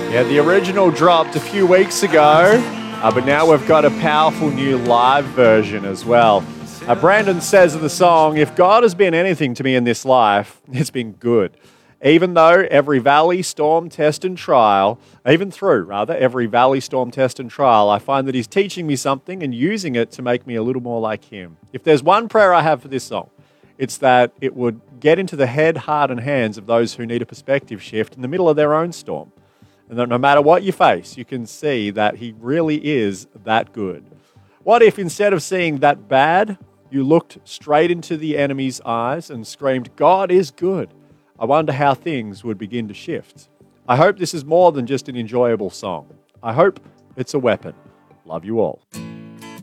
Yeah, the original dropped a few weeks ago, but now we've got a powerful new live version as well. Brandon says of the song, if God has been anything to me in this life, it's been good. Even through every valley, storm, test, and trial, I find that he's teaching me something and using it to make me a little more like him. If there's one prayer I have for this song, it's that it would get into the head, heart, and hands of those who need a perspective shift in the middle of their own storm. And that no matter what you face, you can see that he really is that good. What if instead of seeing that bad, you looked straight into the enemy's eyes and screamed, God is good? I wonder how things would begin to shift. I hope this is more than just an enjoyable song. I hope it's a weapon. Love you all.